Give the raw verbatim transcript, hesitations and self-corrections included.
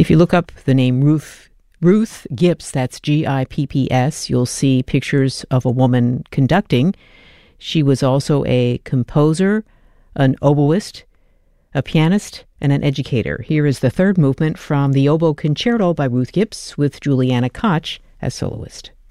If you look up the name Ruth Ruth Gipps, that's G I P P S, you'll see pictures of a woman conducting. She was also a composer, an oboist, a pianist, and an educator. Here is the third movement from the Oboe Concerto by Ruth Gipps with Juliana Koch as soloist.